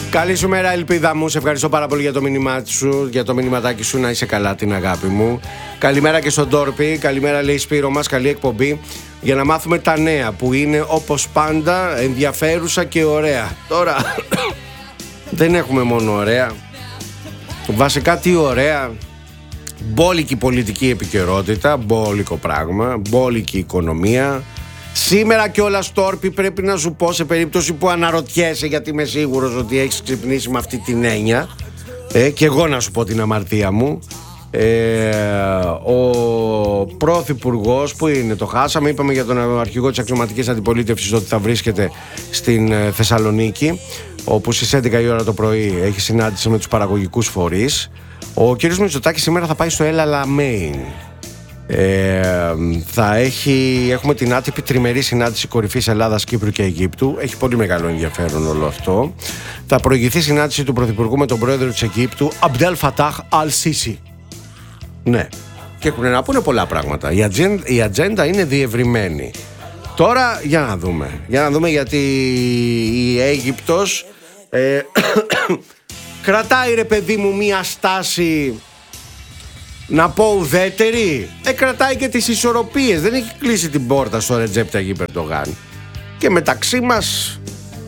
Καλή σου μέρα, ελπίδα μου. Σε ευχαριστώ πάρα πολύ για το μήνυμά σου, για το μηνυματάκι σου. Να είσαι καλά, την αγάπη μου. Καλημέρα και στον Τόρπι. Καλημέρα, λέει Σπύρο μας. Καλή εκπομπή. Για να μάθουμε τα νέα που είναι όπως πάντα ενδιαφέρουσα και ωραία. Τώρα δεν έχουμε μόνο ωραία. Βασικά τι ωραία. Μπόλικη πολιτική επικαιρότητα, μπόλικο πράγμα, μπόλικη οικονομία. Σήμερα κιόλας, Τόρπι, πρέπει να σου πω, σε περίπτωση που αναρωτιέσαι, γιατί είμαι σίγουρος ότι έχεις ξυπνήσει με αυτή την έννοια, και εγώ να σου πω την αμαρτία μου. Ο πρωθυπουργός, που είναι, το χάσαμε, είπαμε για τον αρχηγό της αξιωματικής αντιπολίτευσης ότι θα βρίσκεται στην Θεσσαλονίκη, όπου στις 11 η ώρα το πρωί έχει συνάντηση με τους παραγωγικούς φορείς. Ο κ. Μητσοτάκης σήμερα θα πάει στο El Alamein. Έχουμε την άτυπη τριμερή συνάντηση κορυφής Ελλάδας, Κύπρου και Αιγύπτου. Έχει πολύ μεγάλο ενδιαφέρον όλο αυτό. Θα προηγηθεί συνάντηση του Πρωθυπουργού με τον πρόεδρο της Αιγύπτου, Αμπντέλ Φατάχ Αλ-Σίσι. Ναι, και έχουν να πούνε πολλά πράγματα. Η ατζέντα είναι διευρυμένη. Τώρα για να δούμε γιατί η Αίγυπτος κρατάει, ρε παιδί μου, μία στάση, να πω, ουδέτερη. Κρατάει και τις ισορροπίες. Δεν έχει κλείσει την πόρτα στο Ρετζέπ Ταγιπ Ερντογάν. Και μεταξύ μας,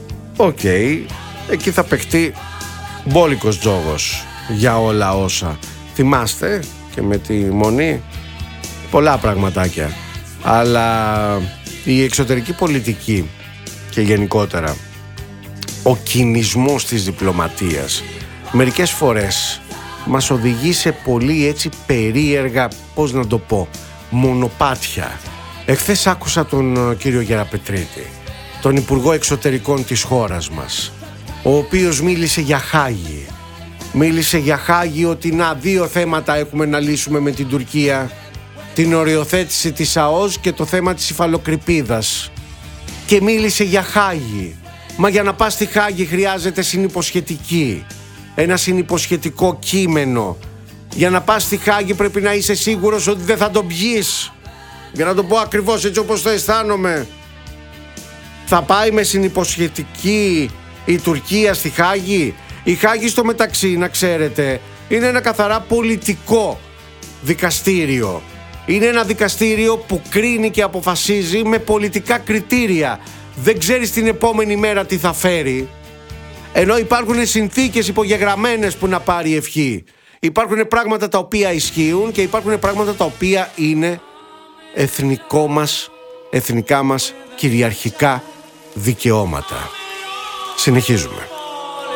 εκεί θα παιχτεί μπόλικος τζόγος για όλα όσα θυμάστε, και με τη Μονή πολλά πραγματάκια. Αλλά η εξωτερική πολιτική και γενικότερα ο κινησμός της διπλωματίας μερικές φορές μας οδηγεί σε πολύ έτσι περίεργα, πώς να το πω, μονοπάτια. Εχθές άκουσα τον κύριο Γεραπετρίτη, τον Υπουργό Εξωτερικών της χώρας μας, ο οποίος μίλησε για Χάγη. Μίλησε για Χάγη, ότι να, δύο θέματα έχουμε να λύσουμε με την Τουρκία: την οριοθέτηση της ΑΟΣ και το θέμα της υφαλοκρηπίδας. Και μίλησε για Χάγη. Μα για να πας στη Χάγη χρειάζεται συνυποσχετική, ένα συνυποσχετικό κείμενο. Για να πας στη Χάγη πρέπει να είσαι σίγουρος ότι δεν θα τον πιείς. Για να το πω ακριβώς έτσι όπως το αισθάνομαι, θα πάει με συνυποσχετική η Τουρκία στη Χάγη? Η Χάγη, στο μεταξύ, να ξέρετε, είναι ένα καθαρά πολιτικό δικαστήριο. Είναι ένα δικαστήριο που κρίνει και αποφασίζει με πολιτικά κριτήρια. Δεν ξέρεις την επόμενη μέρα τι θα φέρει. Ενώ υπάρχουν συνθήκες υπογεγραμμένες που να πάρει ευχή. Υπάρχουν πράγματα τα οποία ισχύουν και υπάρχουν πράγματα τα οποία είναι εθνικά μας κυριαρχικά δικαιώματα. Συνεχίζουμε.